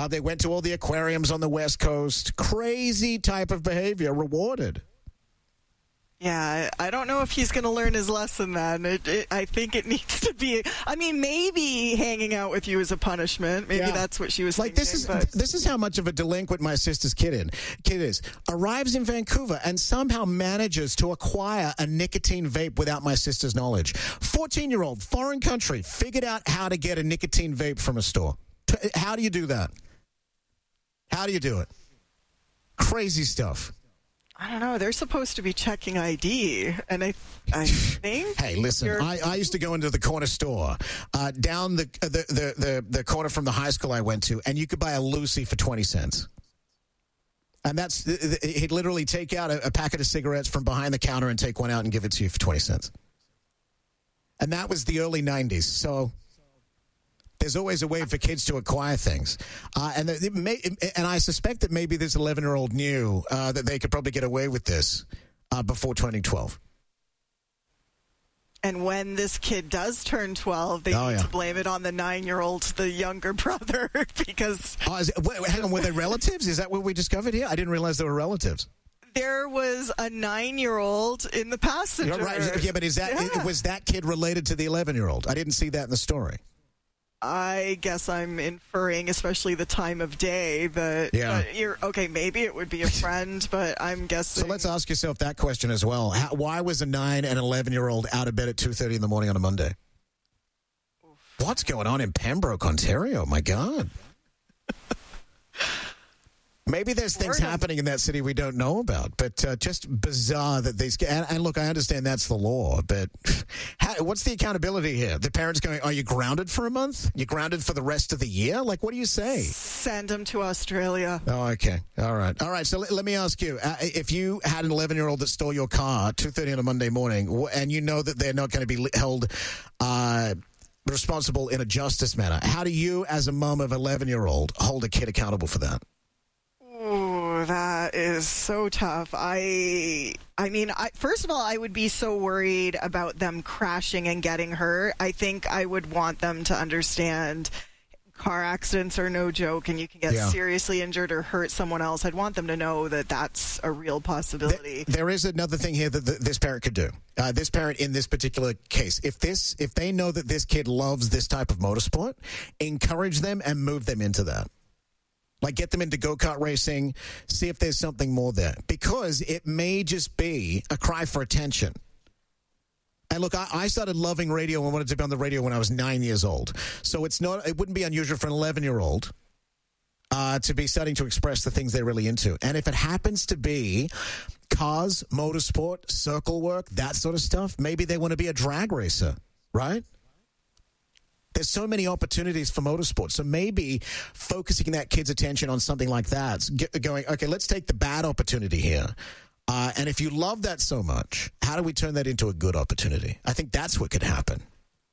They went to all the aquariums on the West Coast. Crazy type of behavior rewarded. Yeah, I don't know if he's going to learn his lesson then. I think it needs to be, I mean, maybe hanging out with you is a punishment. Maybe that's what she was like thinking. This is how much of a delinquent my sister's kid is. Arrives in Vancouver and somehow manages to acquire a nicotine vape without my sister's knowledge. 14-year-old, foreign country, figured out how to get a nicotine vape from a store. How do you do that? How do you do it? Crazy stuff. I don't know. They're supposed to be checking ID, and I think. Hey, listen. I used to go into the corner store down the corner from the high school I went to, and you could buy a Lucy for 20 cents. And he'd literally take out a packet of cigarettes from behind the counter and take one out and give it to you for 20 cents. And that was the early 90s. So there's always a way for kids to acquire things. And I suspect that maybe this 11-year-old knew that they could probably get away with this before 2012. And when this kid does turn 12, they need to blame it on the 9-year-old, the younger brother, because... hang on, were they relatives? Is that what we discovered here? I didn't realize they were relatives. There was a 9-year-old in the passenger. You're right. Yeah, but was that kid related to the 11-year-old? I didn't see that in the story. I guess I'm inferring, especially the time of day, but you're okay. Maybe it would be a friend, but I'm guessing. So let's ask yourself that question as well. Why was a 9 and 11-year-old out of bed at 2:30 in the morning on a Monday? Oof. What's going on in Pembroke, Ontario? My God. Maybe there's things happening in that city we don't know about, but just bizarre that these... And look, I understand that's the law, but what's the accountability here? The parents going, are you grounded for a month? You grounded for the rest of the year? Like, what do you say? Send them to Australia. Oh, okay. All right. So let me ask you, if you had an 11-year-old that stole your car at 2:30 on a Monday morning, and you know that they're not going to be held... responsible in a justice manner, how do you, as a mom of an 11-year-old, hold a kid accountable for that? Oh, that is so tough. I mean, first of all, I would be so worried about them crashing and getting hurt. I think I would want them to understand car accidents are no joke, and you can get seriously injured or hurt someone else. I'd want them to know that that's a real possibility. There is another thing here that this parent could do. This parent in this particular case, if they know that this kid loves this type of motorsport, encourage them and move them into that. Like, get them into go-kart racing, see if there's something more there. Because it may just be a cry for attention. And look, I started loving radio and wanted to be on the radio when I was 9 years old. So it wouldn't be unusual for an 11-year-old to be starting to express the things they're really into. And if it happens to be cars, motorsport, circle work, that sort of stuff, maybe they want to be a drag racer, right? There's so many opportunities for motorsport. So maybe focusing that kid's attention on something like that, going, okay, let's take the bad opportunity here. And if you love that so much, how do we turn that into a good opportunity? I think that's what could happen.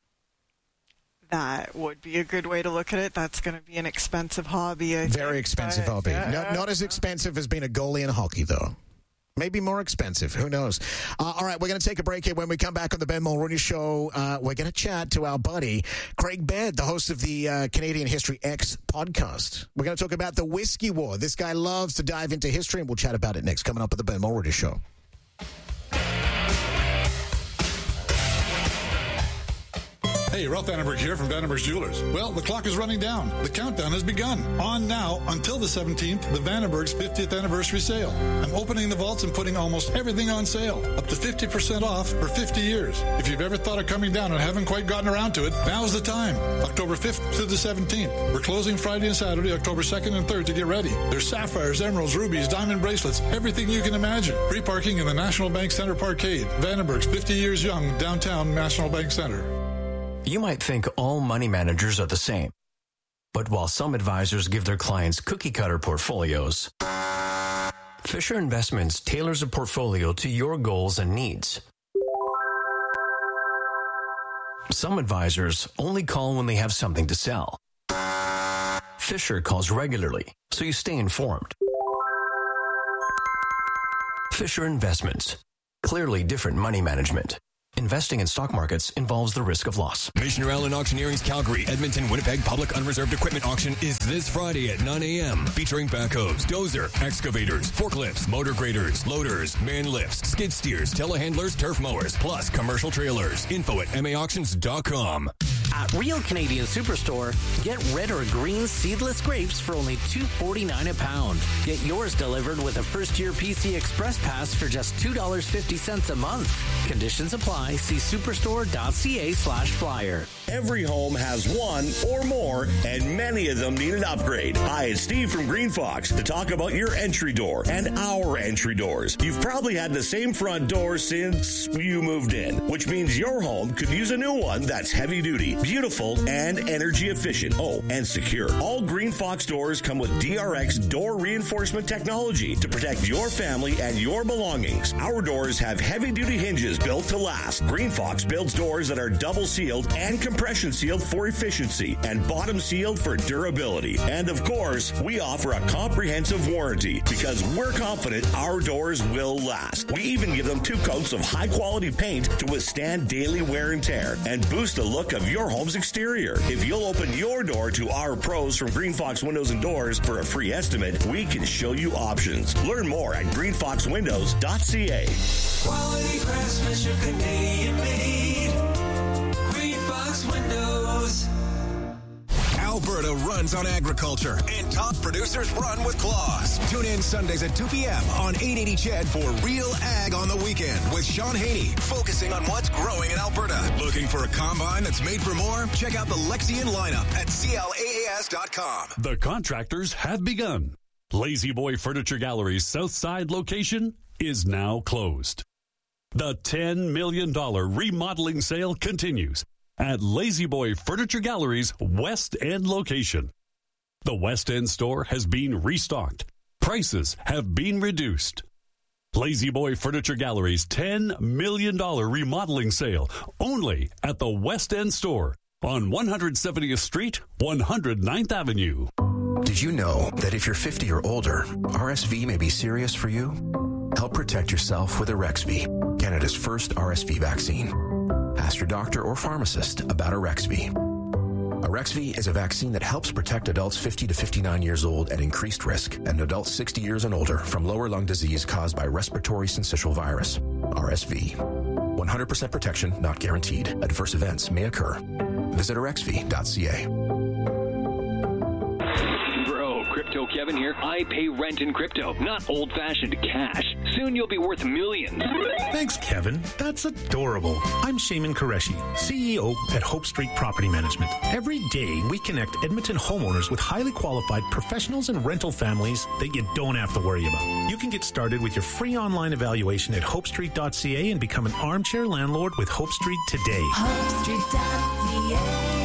That would be a good way to look at it. That's going to be an expensive hobby, I think. Very expensive hobby. Not as expensive as being a goalie in hockey, though. Maybe more expensive. Who knows? All right, we're going to take a break here. When we come back on the Ben Mulroney Show, we're going to chat to our buddy, Craig Baird, the host of the Canadian History X podcast. We're going to talk about the Whiskey War. This guy loves to dive into history, and we'll chat about it next, coming up at the Ben Mulroney Show. Hey, Ralph Vandenberg here from Vandenberg's Jewelers. Well, the clock is running down. The countdown has begun. On now until the 17th, the Vandenberg's 50th anniversary sale. I'm opening the vaults and putting almost everything on sale. Up to 50% off for 50 years. If you've ever thought of coming down and haven't quite gotten around to it, now's the time. October 5th to the 17th. We're closing Friday and Saturday, October 2nd and 3rd to get ready. There's sapphires, emeralds, rubies, diamond bracelets, everything you can imagine. Free parking in the National Bank Center Parkade. Vandenberg's 50 years young, downtown National Bank Center. You might think all money managers are the same. But while some advisors give their clients cookie-cutter portfolios, Fisher Investments tailors a portfolio to your goals and needs. Some advisors only call when they have something to sell. Fisher calls regularly, so you stay informed. Fisher Investments. Clearly different money management. Investing in stock markets involves the risk of loss. Missioner Allen Auctioneering's Calgary, Edmonton, Winnipeg Public Unreserved Equipment Auction is this Friday at 9 a.m. featuring backhoes, dozer, excavators, forklifts, motor graders, loaders, man lifts, skid steers, telehandlers, turf mowers, plus commercial trailers. Info at maauctions.com. At Real Canadian Superstore, get red or green seedless grapes for only $2.49 a pound. Get yours delivered with a first-year PC Express Pass for just $2.50 a month. Conditions apply. See superstore.ca/flyer. Every home has one or more, and many of them need an upgrade. Hi, it's Steve from Green Fox to talk about your entry door and our entry doors. You've probably had the same front door since you moved in, which means your home could use a new one that's heavy duty, beautiful, and energy efficient. Oh, and secure. All Green Fox doors come with DRX door reinforcement technology to protect your family and your belongings. Our doors have heavy duty hinges built to last. Green Fox builds doors that are double sealed and compression sealed for efficiency and bottom sealed for durability. And of course, we offer a comprehensive warranty because we're confident our doors will last. We even give them 2 coats of high quality paint to withstand daily wear and tear and boost the look of your home's exterior. If you'll open your door to our pros from Green Fox Windows and Doors for a free estimate, we can show you options. Learn more at greenfoxwindows.ca. Quality craftsmanship, Canadian made. Green Fox Windows. Alberta runs on agriculture, and top producers run with claws. Tune in Sundays at 2 p.m. on 880 CHED for Real Ag on the Weekend with Sean Haney, focusing on what's growing in Alberta. Looking for a combine that's made for more? Check out the Lexion lineup at CLAAS.com. The contractors have begun. Lazy Boy Furniture Gallery's Southside location is now closed. The $10 million remodeling sale continues at Lazy Boy Furniture Gallery's West End location. The West End store has been restocked. Prices have been reduced. Lazy Boy Furniture Gallery's $10 million remodeling sale only at the West End store on 170th Street, 109th Avenue. Did you know that if you're 50 or older, RSV may be serious for you? Help protect yourself with Arexvy, Canada's first RSV vaccine. Ask your doctor or pharmacist about Arexvy. Arexvy is a vaccine that helps protect adults 50 to 59 years old at increased risk and adults 60 years and older from lower lung disease caused by respiratory syncytial virus, RSV. 100% protection not guaranteed. Adverse events may occur. Visit arexvy.ca. Crypto Kevin here. I pay rent in crypto, not old-fashioned cash. Soon you'll be worth millions. Thanks, Kevin. That's adorable. I'm Shaman Qureshi, CEO at Hope Street Property Management. Every day, we connect Edmonton homeowners with highly qualified professionals and rental families that you don't have to worry about. You can get started with your free online evaluation at hopestreet.ca and become an armchair landlord with Hope Street today. HopeStreet.ca.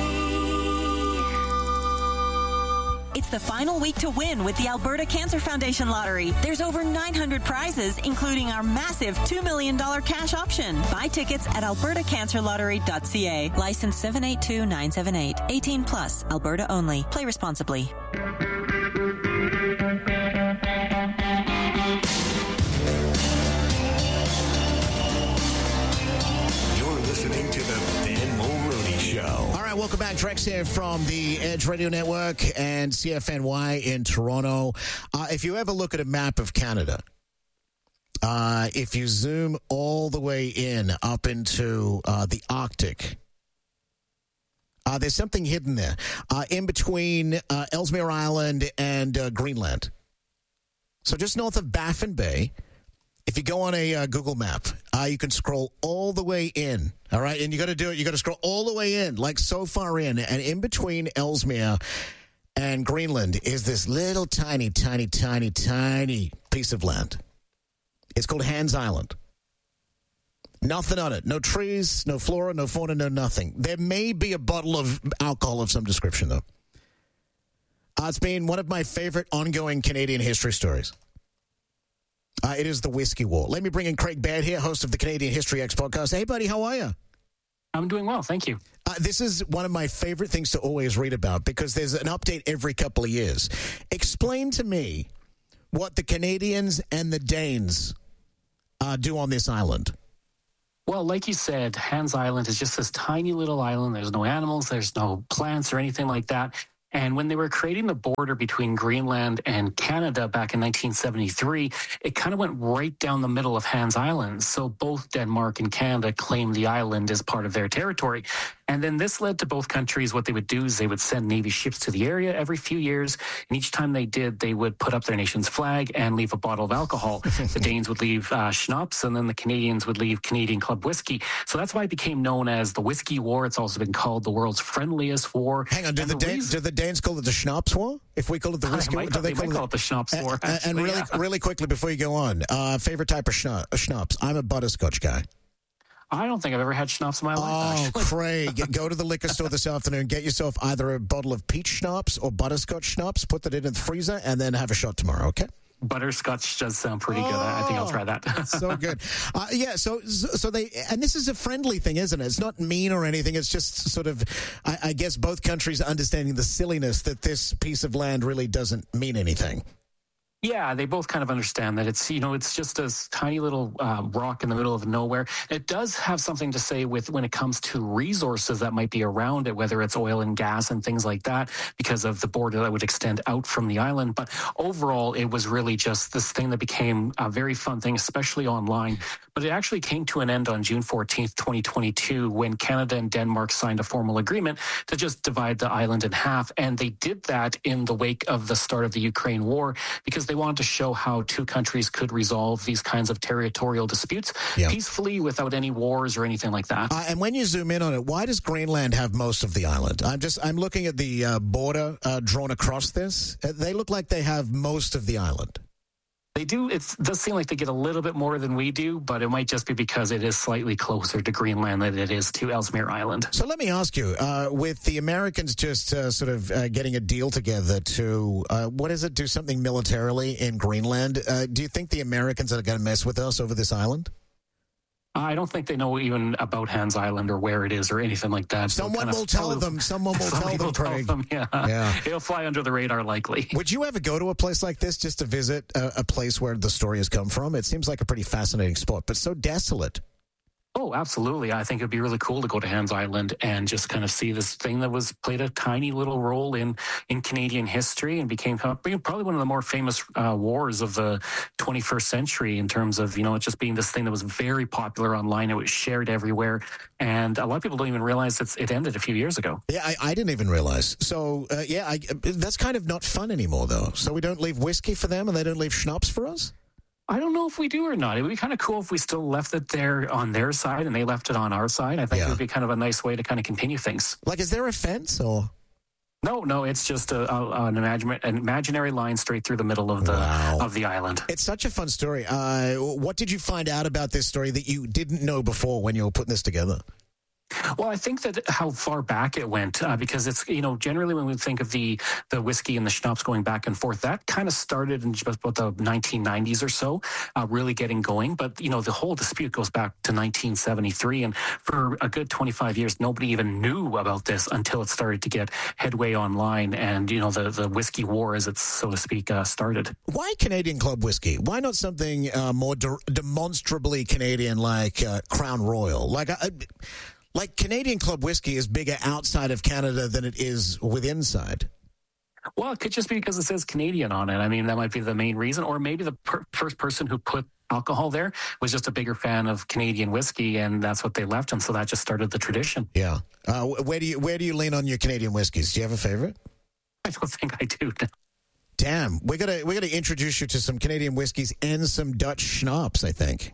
It's the final week to win with the Alberta Cancer Foundation Lottery. There's over 900 prizes, including our massive $2 million cash option. Buy tickets at albertacancerlottery.ca. License 782978. 18 plus. Alberta only. Play responsibly. You're listening to the Ben Mulrooney Show. All right, welcome back. Drex here from the Edge Radio Network and CFNY in Toronto. If you ever look at a map of Canada, if you zoom all the way in up into the Arctic, there's something hidden there in between Ellesmere Island and Greenland. So just north of Baffin Bay, if you go on a Google map, you can scroll all the way in, all right? And you got to do it. You got to scroll all the way in, like so far in. And in between Ellesmere and Greenland is this little tiny piece of land. It's called Hans Island. Nothing on it. No trees, no flora, no fauna, no nothing. There may be a bottle of alcohol of some description, though. It's been one of my favorite ongoing Canadian history stories. It is the Whiskey War. Let me bring in Craig Baird here, host of the Canadian History X podcast. Hey, buddy, how are you? I'm doing well, thank you. This is one of my favorite things to always read about because there's an update every couple of years. Explain to me what the Canadians and the Danes do on this island. Well, like you said, Hans Island is just this tiny little island. There's no animals, there's no plants or anything like that. And when they were creating the border between Greenland and Canada back in 1973, it kind of went right down the middle of Hans Island. So both Denmark and Canada claimed the island as part of their territory. And then this led to both countries, what they would do is they would send Navy ships to the area every few years. And each time they did, they would put up their nation's flag and leave a bottle of alcohol. The Danes would leave schnapps, and then the Canadians would leave Canadian Club whiskey. So that's why it became known as the Whiskey War. It's also been called the world's friendliest war. Hang on, do the Danes call it the Schnapps War? If we call it the Whiskey War? They might call it the Schnapps War. And really quickly before you go on, favorite type of schnapps? I'm a butterscotch guy. I don't think I've ever had schnapps in my life. Oh, Craig, go to the liquor store this afternoon, get yourself either a bottle of peach schnapps or butterscotch schnapps, put that in the freezer, and then have a shot tomorrow, okay? Butterscotch does sound pretty good. I think I'll try that. So good. So they, and this is a friendly thing, isn't it? It's not mean or anything. It's just sort of, I guess both countries understanding the silliness that this piece of land really doesn't mean anything. Yeah, they both kind of understand that it's just a tiny little rock in the middle of nowhere. It does have something to say with when it comes to resources that might be around it, whether it's oil and gas and things like that, because of the border that would extend out from the island. But overall, it was really just this thing that became a very fun thing, especially online. But it actually came to an end on June 14th, 2022, when Canada and Denmark signed a formal agreement to just divide the island in half. And they did that in the wake of the start of the Ukraine war, because they wanted to show how two countries could resolve these kinds of territorial disputes peacefully without any wars or anything like that. And when you zoom in on it, why does Greenland have most of the island? I'm looking at the border drawn across this. They look like they have most of the island. They do. It does seem like they get a little bit more than we do, but it might just be because it is slightly closer to Greenland than it is to Ellesmere Island. So let me ask you, with the Americans just sort of getting a deal together to, do something militarily in Greenland, do you think the Americans are going to mess with us over this island? I don't think they know even about Hans Island or where it is or anything like that. Someone will tell them, Craig. Yeah. It'll fly under the radar likely. Would you ever go to a place like this just to visit a place where the story has come from? It seems like a pretty fascinating spot, but so desolate. Oh, absolutely. I think it'd be really cool to go to Hans Island and just kind of see this thing that played a tiny little role in Canadian history and became probably one of the more famous wars of the 21st century in terms of, it just being this thing that was very popular online. It was shared everywhere. And a lot of people don't even realize it ended a few years ago. Yeah, I didn't even realize. So, that's kind of not fun anymore, though. So we don't leave whiskey for them and they don't leave schnapps for us? I don't know if we do or not. It would be kind of cool if we still left it there on their side and they left it on our side. I think it would be kind of a nice way to kind of continue things. Like, is there a fence or? No, it's just an imaginary line straight through the middle of the island. It's such a fun story. What did you find out about this story that you didn't know before when you were putting this together? Well, I think that how far back it went, because it's, generally when we think of the whiskey and the schnapps going back and forth, that kind of started in just about the 1990s or so, really getting going. But, the whole dispute goes back to 1973. And for a good 25 years, nobody even knew about this until it started to get headway online. And, the whiskey war, as it's, so to speak, started. Why Canadian Club whiskey? Why not something more demonstrably Canadian like Crown Royal? Like Canadian Club whiskey is bigger outside of Canada than it is within inside. Well, it could just be because it says Canadian on it. I mean, that might be the main reason. Or maybe the first person who put alcohol there was just a bigger fan of Canadian whiskey, and that's what they left. And so that just started the tradition. Yeah. Where do you lean on your Canadian whiskeys? Do you have a favorite? I don't think I do. No. Damn. We're gonna introduce you to some Canadian whiskeys and some Dutch schnapps, I think.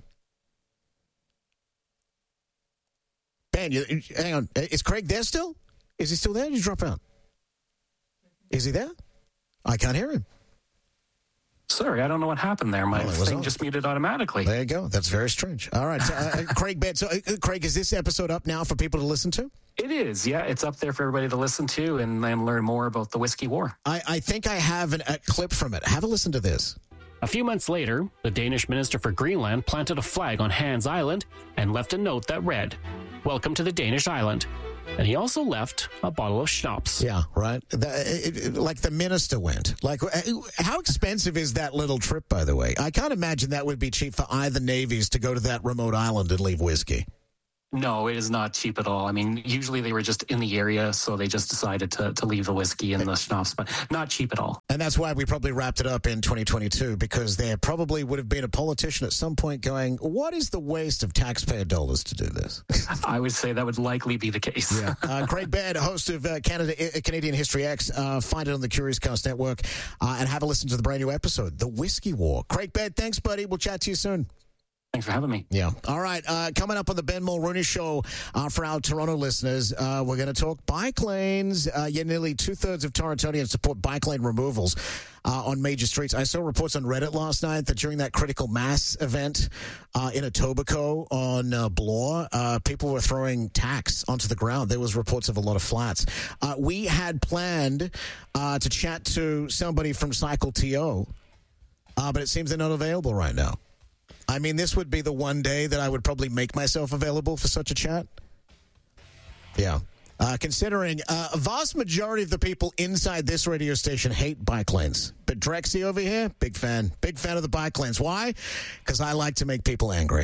Ben, hang on. Is Craig there still? Is he still there? Did you drop out? Is he there? I can't hear him. Sorry, I don't know what happened there. My thing just muted automatically. There you go. That's very strange. All right. So, Craig, Ben. So, Craig, is this episode up now for people to listen to? It is. Yeah, it's up there for everybody to listen to and learn more about the Whiskey War. I think I have a clip from it. Have a listen to this. A few months later, the Danish minister for Greenland planted a flag on Hans Island and left a note that read, "Welcome to the Danish island." And he also left a bottle of schnapps. Yeah, right. Like the minister went. Like, how expensive is that little trip, by the way? I can't imagine that would be cheap for either navies to go to that remote island and leave whiskey. No, it is not cheap at all. I mean, usually they were just in the area, so they just decided to leave the whiskey and the schnapps, but not cheap at all. And that's why we probably wrapped it up in 2022, because there probably would have been a politician at some point going, what is the waste of taxpayer dollars to do this? I would say that would likely be the case. Yeah. Craig Baird, host of Canadian History X. Find it on the Curious Cast Network and have a listen to the brand new episode, The Whiskey War. Craig Baird, thanks, buddy. We'll chat to you soon. Thanks for having me. Yeah. All right. Coming up on the Ben Mulrooney Show for our Toronto listeners, we're going to talk bike lanes. Nearly 2/3 of Torontonians support bike lane removals on major streets. I saw reports on Reddit last night that during that critical mass event in Etobicoke on Bloor, people were throwing tacks onto the ground. There was reports of a lot of flats. We had planned to chat to somebody from Cycle TO, but it seems they're not available right now. I mean, this would be the one day that I would probably make myself available for such a chat. Yeah. Considering a vast majority of the people inside this radio station hate bike lanes. But Drexy over here, big fan. Big fan of the bike lanes. Why? Because I like to make people angry.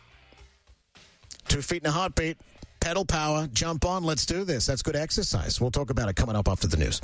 2 feet in a heartbeat, pedal power, jump on, let's do this. That's good exercise. We'll talk about it coming up after the news.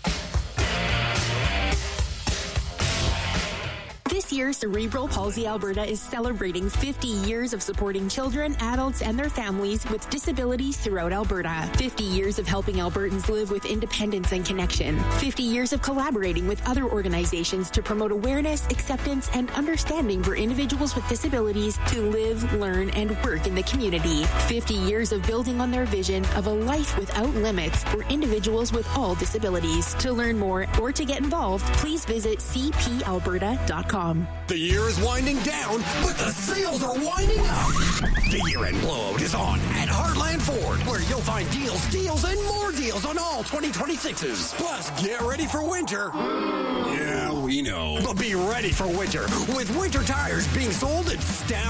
This year, Cerebral Palsy Alberta is celebrating 50 years of supporting children, adults, and their families with disabilities throughout Alberta. 50 years of helping Albertans live with independence and connection. 50 years of collaborating with other organizations to promote awareness, acceptance, and understanding for individuals with disabilities to live, learn, and work in the community. 50 years of building on their vision of a life without limits for individuals with all disabilities. To learn more or to get involved, please visit cpalberta.com. The year is winding down, but the sales are winding up. The year-end blowout is on at Heartland Ford, where you'll find deals, deals, and more deals on all 2026s. Plus, get ready for winter. Yeah, we know. But be ready for winter with winter tires being sold at Staff